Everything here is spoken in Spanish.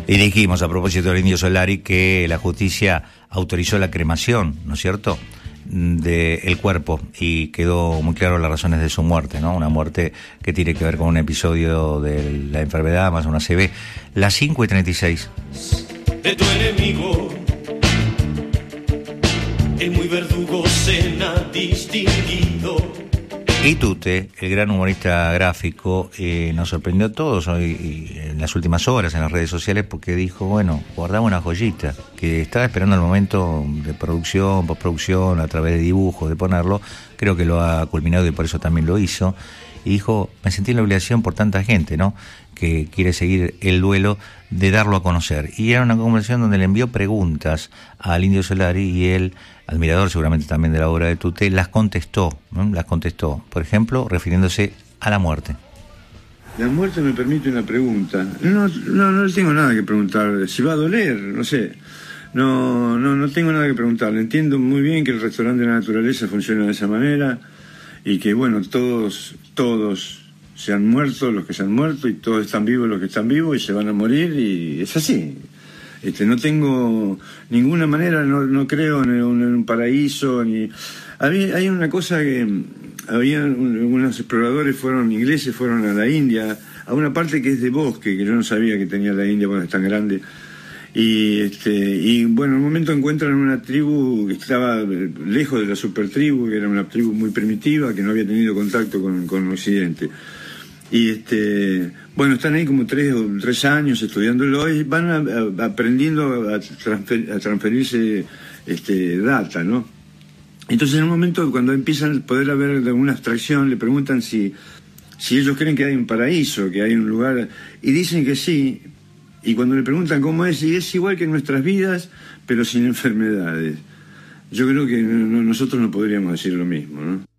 Y dijimos, a propósito del Indio Solari, que la justicia autorizó la cremación, ¿no es cierto?, del cuerpo, y quedó muy claro las razones de su muerte, ¿no? Una muerte que tiene que ver con un episodio de la enfermedad, más una ACV. Las 5:36. De tu enemigo, el muy verdugo cena distinguido. Y Tute, el gran humorista gráfico, nos sorprendió a todos hoy en las últimas horas en las redes sociales, porque dijo, bueno, guardaba una joyita, que estaba esperando el momento de producción, postproducción, a través de dibujos, de ponerlo. Creo que lo ha culminado y por eso también lo hizo. Y dijo, me sentí en la obligación por tanta gente, ¿no?, que quiere seguir el duelo, de darlo a conocer. Y era una conversación donde le envió preguntas al Indio Solari y él, admirador seguramente también de la obra de Tute, las contestó, ¿no? Las contestó, por ejemplo, refiriéndose a la muerte. La muerte me permite una pregunta. No le tengo nada que preguntar. Si va a doler, no sé. No tengo nada que preguntarle. Entiendo muy bien que el restaurante de la naturaleza funciona de esa manera y que, bueno, todos se han muerto los que se han muerto y todos están vivos los que están vivos y se van a morir, y es así. No tengo ninguna manera, no creo en un paraíso, ni... Hay una cosa que había unos exploradores ingleses fueron a la India, a una parte que es de bosque, que yo no sabía que tenía la India cuando es tan grande. Y bueno, en un momento encuentran una tribu que estaba lejos de la supertribu, que era una tribu muy primitiva, que no había tenido contacto con Occidente. Y bueno, están ahí como 3 años estudiándolo y van aprendiendo a transferirse data, ¿no? Entonces, en un momento, cuando empiezan a poder haber alguna abstracción, le preguntan si ellos creen que hay un paraíso, que hay un lugar, y dicen que sí. Y cuando le preguntan cómo es, y es igual que en nuestras vidas, pero sin enfermedades. Yo creo que nosotros no podríamos decir lo mismo, ¿no?